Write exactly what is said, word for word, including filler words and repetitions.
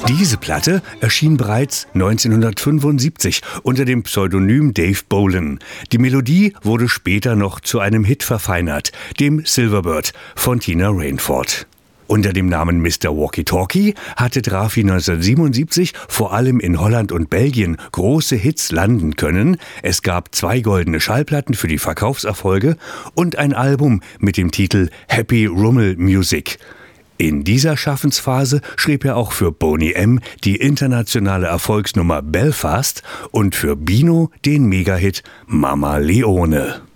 Diese Platte erschien bereits neunzehnhundertfünfundsiebzig unter dem Pseudonym Dave Bolan. Die Melodie wurde später noch zu einem Hit verfeinert, dem Silverbird von Tina Rainford. Unter dem Namen Mister Walkie Talkie hatte Raffi neunzehnhundertsiebenundsiebzig vor allem in Holland und Belgien große Hits landen können. Es gab zwei goldene Schallplatten für die Verkaufserfolge und ein Album mit dem Titel Happy Rummel Music. In dieser Schaffensphase schrieb er auch für Boney M. die internationale Erfolgsnummer Belfast und für Bino den Megahit Mama Leone.